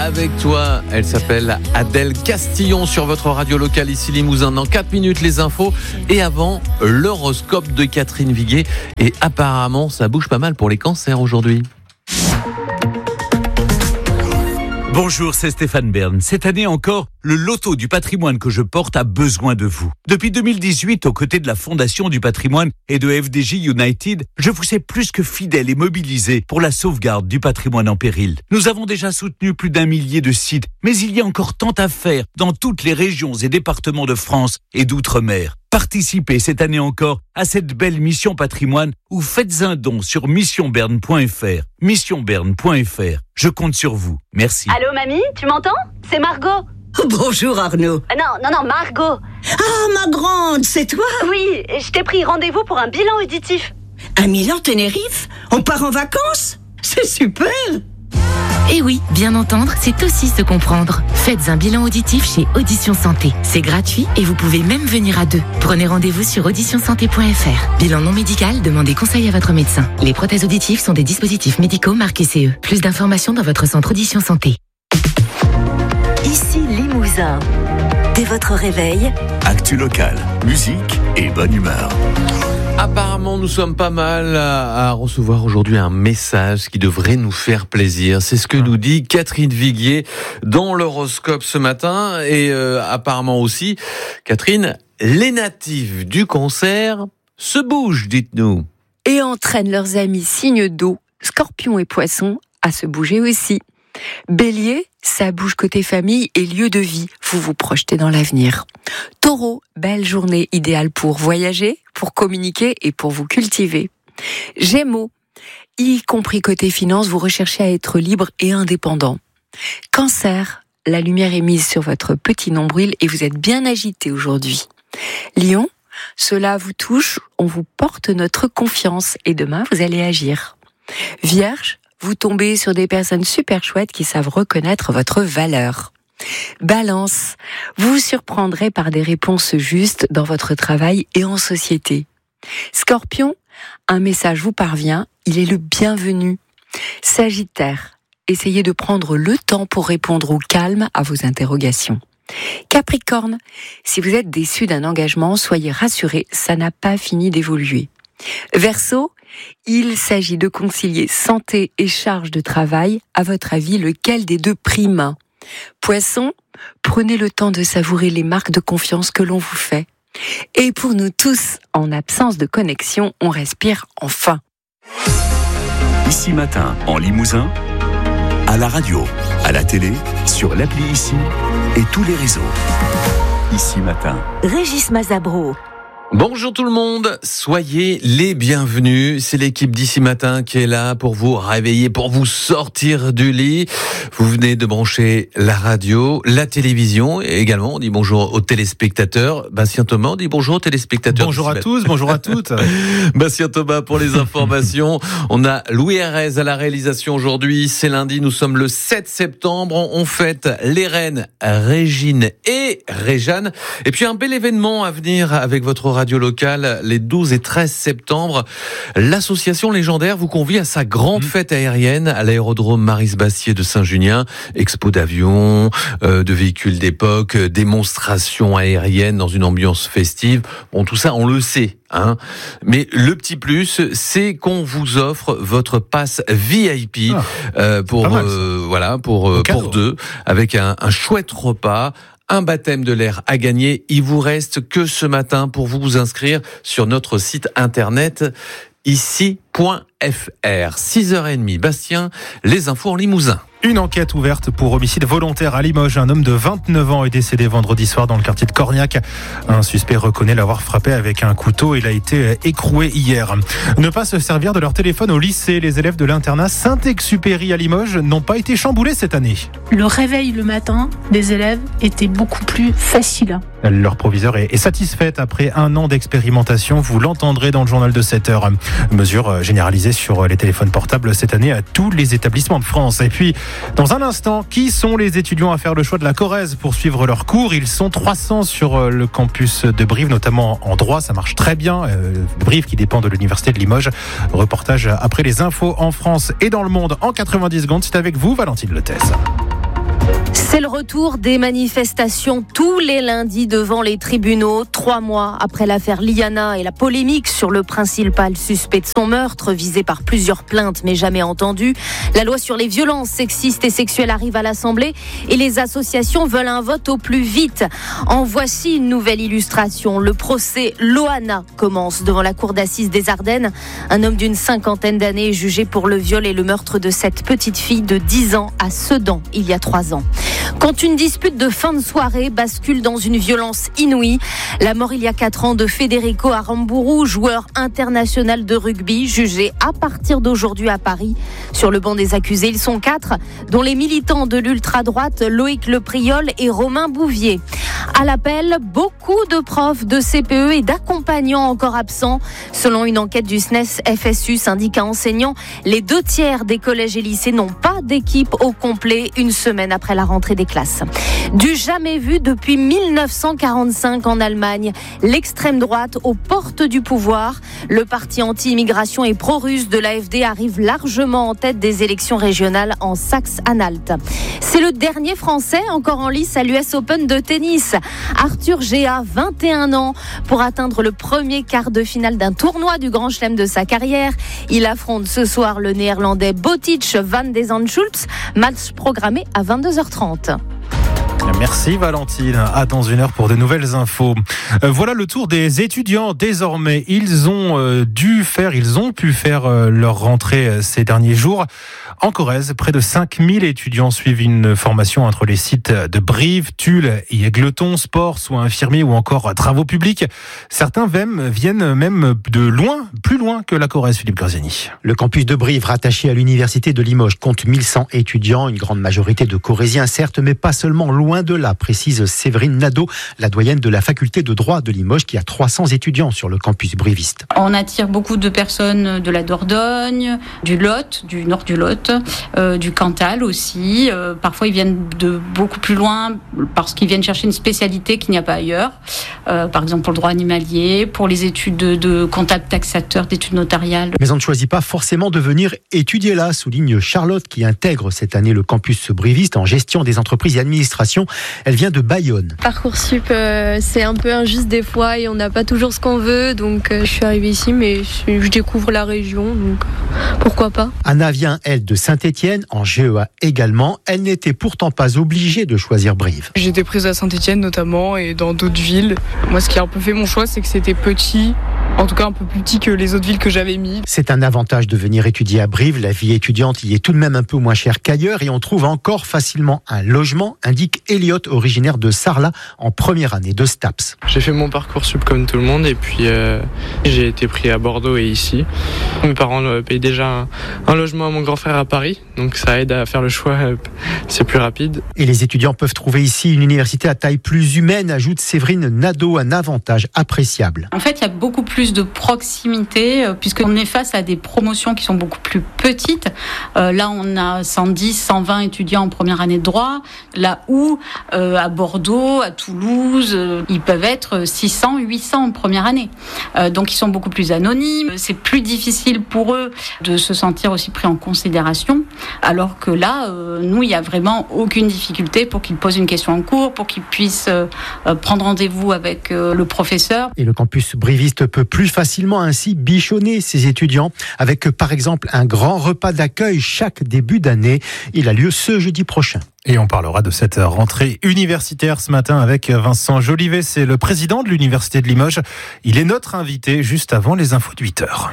avec toi. Elle s'appelle Adèle Castillon sur votre radio locale ici Limousin. Dans 4 minutes, les infos et avant, l'horoscope de Catherine Viguier. Et apparemment, ça bouge pas mal pour les cancers aujourd'hui. Bonjour, c'est Stéphane Bern. Cette année encore, le loto du patrimoine que je porte a besoin de vous. Depuis 2018, aux côtés de la Fondation du patrimoine et de FDJ United, je vous sais plus que fidèle et mobilisé pour la sauvegarde du patrimoine en péril. Nous avons déjà soutenu plus d'1 millier de sites, mais il y a encore tant à faire dans toutes les régions et départements de France et d'outre-mer. Participez cette année encore à cette belle mission patrimoine ou faites un don sur missionberne.fr. Missionberne.fr. Je compte sur vous. Merci. Allô mamie, tu m'entends ? C'est Margot. Bonjour Arnaud. Non, Margot. Ah ma grande, c'est toi ? Oui, je t'ai pris rendez-vous pour un bilan auditif. À Milan Tenerife ? On part en vacances ? C'est super ! Et oui, bien entendre, c'est aussi se comprendre. Faites un bilan auditif chez Audition Santé. C'est gratuit et vous pouvez même venir à 2. Prenez rendez-vous sur auditionsanté.fr. Bilan non médical, demandez conseil à votre médecin. Les prothèses auditives sont des dispositifs médicaux marqués CE. Plus d'informations dans votre centre Audition Santé. Ici Limousin. Dès votre réveil, actu local, musique et bonne humeur. Apparemment, nous sommes pas mal à recevoir aujourd'hui un message qui devrait nous faire plaisir. C'est ce que nous dit Catherine Viguier dans l'horoscope ce matin. Et apparemment aussi, Catherine, les natifs du cancer se bougent, dites-nous. Et entraînent leurs amis signes d'eau, scorpions et poissons, à se bouger aussi. Bélier, ça bouge côté famille et lieu de vie, vous vous projetez dans l'avenir. Taureau, belle journée idéale pour voyager, pour communiquer et pour vous cultiver. Gémeaux, y compris côté finance, vous recherchez à être libre et indépendant. Cancer, la lumière est mise sur votre petit nombril et vous êtes bien agité aujourd'hui. Lion, cela vous touche, on vous porte notre confiance et demain vous allez agir. Vierge, vous tombez sur des personnes super chouettes qui savent reconnaître votre valeur. Balance, vous vous surprendrez par des réponses justes dans votre travail et en société. Scorpion, un message vous parvient, il est le bienvenu. Sagittaire, essayez de prendre le temps pour répondre au calme à vos interrogations. Capricorne, si vous êtes déçu d'un engagement, soyez rassurés, ça n'a pas fini d'évoluer. Verseau, il s'agit de concilier santé et charge de travail. À votre avis, lequel des deux prime ? Poisson, prenez le temps de savourer les marques de confiance que l'on vous fait. Et pour nous tous, en absence de connexion, on respire enfin. Ici Matin, en Limousin, à la radio, à la télé, sur l'appli Ici et tous les réseaux. Ici Matin. Régis Mazabro. Bonjour tout le monde, soyez les bienvenus. C'est l'équipe d'Ici Matin qui est là pour vous réveiller, pour vous sortir du lit. Vous venez de brancher la radio, la télévision et également on dit bonjour aux téléspectateurs. Bastien Thomas, on dit bonjour aux téléspectateurs. Bonjour à tous, bonjour à toutes. Bastien Thomas pour les informations. On a Louis Herrez à la réalisation aujourd'hui. C'est lundi, nous sommes le 7 septembre. On fête les reines Régine et Réjeanne. Et puis un bel événement à venir avec votre radio locale les 12 et 13 septembre. L'association légendaire vous convie à sa grande fête aérienne à l'aérodrome Maris-Bastier de Saint-Junien. Expo d'avions, de véhicules d'époque, démonstrations aériennes dans une ambiance festive. Bon, tout ça, on le sait. Mais le petit plus, c'est qu'on vous offre votre passe VIP pour deux, avec un chouette repas. Un baptême de l'air à gagner. Il vous reste que ce matin pour vous inscrire sur notre site internet ici.fr. 6h30. Bastien, les infos en Limousin. Une enquête ouverte pour homicide volontaire à Limoges. Un homme de 29 ans est décédé vendredi soir dans le quartier de Corniac. Un suspect reconnaît l'avoir frappé avec un couteau. Il a été écroué hier. Ne pas se servir de leur téléphone au lycée. Les élèves de l'internat Saint-Exupéry à Limoges n'ont pas été chamboulés cette année. Le réveil le matin des élèves était beaucoup plus facile. Leur proviseur est satisfaite après 1 an d'expérimentation. Vous l'entendrez dans le journal de 7h. Mesure généralisée sur les téléphones portables cette année à tous les établissements de France. Et puis, dans un instant, qui sont les étudiants à faire le choix de la Corrèze pour suivre leurs cours ? Ils sont 300 sur le campus de Brive, notamment en droit. Ça marche très bien. Brive qui dépend de l'université de Limoges. Reportage après les infos en France et dans le monde en 90 secondes. C'est avec vous, Valentine Lethès. C'est le retour des manifestations tous les lundis devant les tribunaux, 3 mois après l'affaire Liana et la polémique sur le principal suspect de son meurtre, visé par plusieurs plaintes mais jamais entendu. La loi sur les violences sexistes et sexuelles arrive à l'Assemblée et les associations veulent un vote au plus vite. En voici une nouvelle illustration. Le procès Loana commence devant la cour d'assises des Ardennes. Un homme d'une 50aine d'années est jugé pour le viol et le meurtre de cette petite fille de 10 ans à Sedan, il y a 3 ans. Quand une dispute de fin de soirée bascule dans une violence inouïe, la mort il y a 4 ans de Federico Aramburu, joueur international de rugby, jugé à partir d'aujourd'hui à Paris. Sur le banc des accusés, ils sont 4, dont les militants de l'ultra-droite Loïc Lepriol et Romain Bouvier. À l'appel, beaucoup de profs de CPE et d'accompagnants encore absents. Selon une enquête du SNES FSU, syndicat enseignant, les 2/3 des collèges et lycées n'ont pas d'équipe au complet une semaine après la rentrée des classes. Du jamais vu depuis 1945 en Allemagne. L'extrême droite aux portes du pouvoir. Le parti anti-immigration et pro-russe de l'AfD arrive largement en tête des élections régionales en Saxe-Anhalt. C'est le dernier Français encore en lice à l'US Open de tennis. Arthur Géa, 21 ans, pour atteindre le premier quart de finale d'un tournoi du Grand Chelem de sa carrière. Il affronte ce soir le néerlandais Botic van de Zandschulp. Match programmé à 22h30. Merci Valentine. À dans 1 heure pour de nouvelles infos. Voilà le tour des étudiants. Désormais, ils ont pu faire leur rentrée ces derniers jours. En Corrèze, près de 5000 étudiants suivent une formation entre les sites de Brive, Tulle et Égletons, sport, soins infirmiers ou encore travaux publics. Certains viennent même de loin, plus loin que la Corrèze, Philippe Graziani. Le campus de Brive, rattaché à l'université de Limoges, compte 1100 étudiants, une grande majorité de Corréziens certes, mais pas seulement, loin de là, précise Séverine Nadeau, la doyenne de la faculté de droit de Limoges, qui a 300 étudiants sur le campus briviste. On attire beaucoup de personnes de la Dordogne, du Lot, du nord du Lot, du Cantal aussi. Parfois, ils viennent de beaucoup plus loin parce qu'ils viennent chercher une spécialité qu'il n'y a pas ailleurs. Par exemple, pour le droit animalier, pour les études de comptable taxateur, d'études notariales. Mais on ne choisit pas forcément de venir étudier là, souligne Charlotte, qui intègre cette année le campus briviste en gestion des entreprises et administration. Elle vient de Bayonne. Parcoursup, c'est un peu injuste des fois et on n'a pas toujours ce qu'on veut. Donc, je suis arrivée ici, mais je découvre la région, donc pourquoi pas. Anna vient, elle, de Saint-Étienne, en GEA également. Elle n'était pourtant pas obligée de choisir Brive. J'étais prise à Saint-Étienne notamment et dans d'autres villes. Moi, ce qui a un peu fait mon choix, c'est que c'était petit. En tout cas, un peu plus petit que les autres villes que j'avais mis. C'est un avantage de venir étudier à Brive. La vie étudiante y est tout de même un peu moins chère qu'ailleurs et on trouve encore facilement un logement, indique Elliot, originaire de Sarlat, en première année de STAPS. J'ai fait mon Parcoursup comme tout le monde et puis j'ai été pris à Bordeaux et ici. Mes parents payent déjà un logement à mon grand frère à Paris, donc ça aide à faire le choix, c'est plus rapide. Et les étudiants peuvent trouver ici une université à taille plus humaine, ajoute Séverine Nadeau, un avantage appréciable. En fait, il y a beaucoup plus de proximité puisqu'on est face à des promotions qui sont beaucoup plus petites. Là, on a 110, 120 étudiants en première année de droit, là où à Bordeaux, à Toulouse, ils peuvent être 600, 800 en première année. Donc, ils sont beaucoup plus anonymes. C'est plus difficile pour eux de se sentir aussi pris en considération, alors que là, nous, il n'y a vraiment aucune difficulté pour qu'ils posent une question en cours, pour qu'ils puissent prendre rendez-vous avec le professeur. Et le campus briviste peut plus facilement ainsi bichonner ses étudiants avec, par exemple, un grand repas d'accueil chaque début d'année. Il a lieu ce jeudi prochain. Et on parlera de cette rentrée universitaire ce matin avec Vincent Jolivet, c'est le président de l'Université de Limoges. Il est notre invité juste avant les infos de 8h.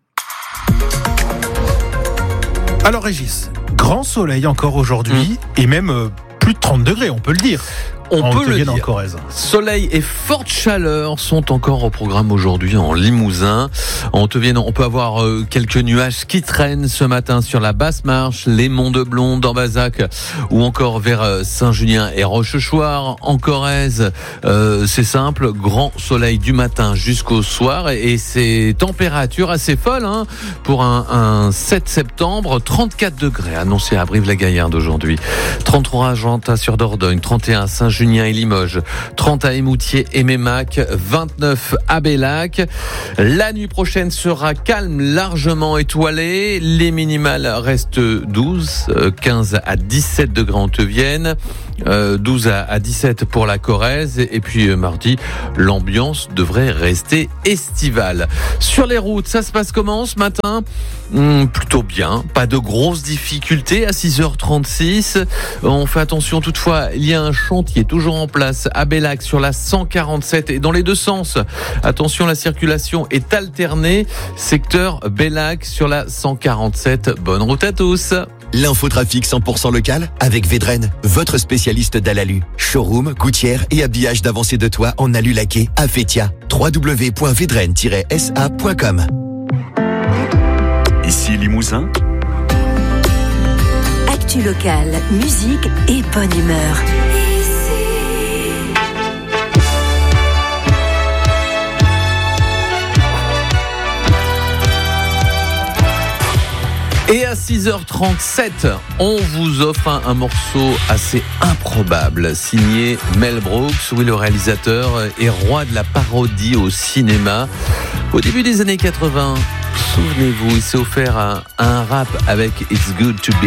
Alors Régis, grand soleil encore aujourd'hui et même plus de 30 degrés, on peut le dire. On peut le dire. Soleil et forte chaleur sont encore au programme aujourd'hui en Limousin. On peut avoir quelques nuages qui traînent ce matin sur la Basse-Marche, les Monts de Blonde, d'Ambazac ou encore vers Saint-Julien et Rochechouart. En Corrèze, c'est simple, grand soleil du matin jusqu'au soir et c'est température assez folle pour un 7 septembre. 34 degrés annoncés à Brive-la-Gaillarde aujourd'hui, 33 à Gentat-sur-Dordogne, 31 à Saint-Julien Saint-Junien et Limoges, 30 à Émoutier et Mémac, 29 à Bellac. La nuit prochaine sera calme, largement étoilée. Les minimales restent 12, 15 à 17 degrés en Teuvienne, 12 à 17 pour la Corrèze. Et puis mardi, l'ambiance devrait rester estivale. Sur les routes, ça se passe comment ce matin ? Plutôt bien, pas de grosses difficultés à 6h36. On fait attention toutefois, il y a un chantier toujours en place à Bellac sur la 147 et dans les deux sens. Attention, la circulation est alternée. Secteur Bellac sur la 147. Bonne route à tous. L'infotrafic 100% local avec Vedren, votre spécialiste d'Alalu. Showroom, gouttière et habillage d'avancée de toit en alu laqué à Fétia. www.vedren-sa.com. Ici Limousin. Actu locale, musique et bonne humeur. Et à 6h37, on vous offre un morceau assez improbable, signé Mel Brooks. Oui, le réalisateur est roi de la parodie au cinéma. Au début des années 80, souvenez-vous, il s'est offert un rap avec It's Good to Be